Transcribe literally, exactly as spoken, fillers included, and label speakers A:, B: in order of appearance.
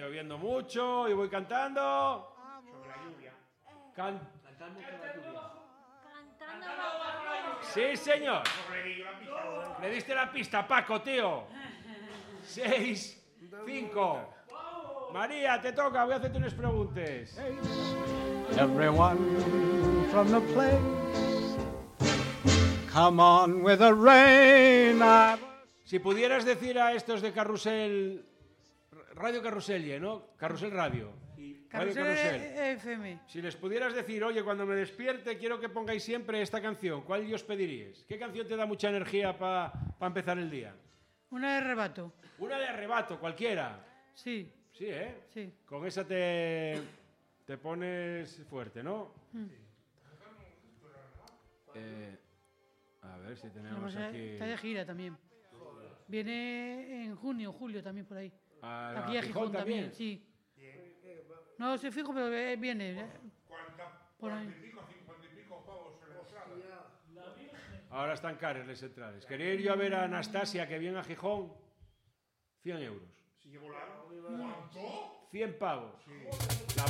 A: lloviendo mucho y voy cantando.
B: Sobre la lluvia.
A: Can...
C: Cantando con la lluvia.
D: Cantando bajo la lluvia.
A: Sí, señor.
B: Sobre la pista.
A: Le diste la pista, Paco, tío. Seis, cinco. María, te toca, voy a hacerte unas preguntas.
E: Everyone from the place, come on with the rain. I...
A: Si pudieras decir a estos de Carrusel, Radio Carrusel, ¿no? Carrusel Radio. Radio
F: Carrusel F M.
A: Si les pudieras decir, oye, cuando me despierte quiero que pongáis siempre esta canción, ¿cuál os pediríais? ¿Qué canción te da mucha energía para pa empezar el día?
F: Una de Arrebato.
A: Una de Arrebato, cualquiera.
F: Sí.
A: Sí, ¿eh?
F: Sí.
A: Con esa te, te pones fuerte, ¿no?
F: Mm.
A: Eh, a ver si tenemos
F: Vamos a-
A: aquí...
F: Está de gira también. Viene en junio, julio también por ahí.
A: ¿A
F: Aquí a
A: Gijón
F: Gijón también,
A: también?
F: sí. No sé fijo, pero eh, viene. eh, Por ahí.
A: Ahora están caras las entradas. Quería ir yo a ver a Anastasia, que viene a Gijón. cien euros.
B: Si llevo la... ¿Cuánto?
A: cien pavos.